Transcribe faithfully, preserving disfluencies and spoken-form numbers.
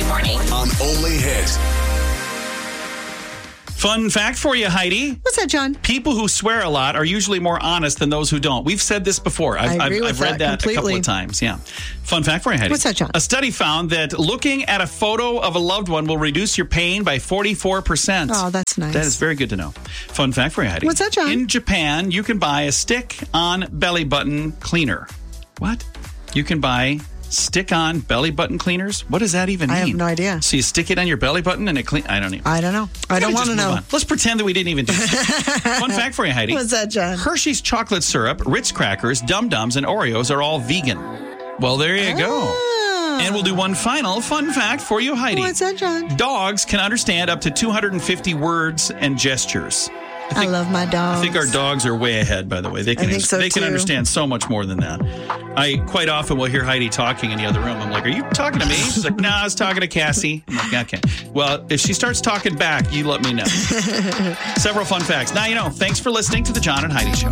morning. On Only Hit. Fun fact for you, Heidi. What's that, John? People who swear a lot are usually more honest than those who don't. We've said this before. I've, I agree I've, with I've read that that completely. a couple of times. Yeah. Fun fact for you, Heidi. What's that, John? A study found that looking at a photo of a loved one will reduce your pain by forty-four percent. Oh, that's nice. That is very good to know. Fun fact for you, Heidi. What's that, John? In Japan, you can buy a stick-on belly button cleaner. What? You can buy stick-on belly button cleaners? What does that even I mean? have no idea. So you stick it on your belly button and it clean? I don't even. I don't know. I don't Gotta want to just move know. on. Let's pretend that we didn't even do that. Fun fact for you, Heidi. What's that, John? Hershey's chocolate syrup, Ritz crackers, Dum Dums, and Oreos are all vegan. Well, there you go. Ah. And we'll do one final fun fact for you, Heidi. What's that, John? Dogs can understand up to two hundred fifty words and gestures. I, love my dogs. I think our dogs are way ahead, by the way. They can I think so, they can too. understand so much more than that. I quite often will hear Heidi talking in the other room. I'm like, are you talking to me? She's like, no, nah, I was talking to Cassie. I'm like, okay. Well, if she starts talking back, you let me know. Several fun facts. Now you know. Thanks for listening to the John and Heidi Show.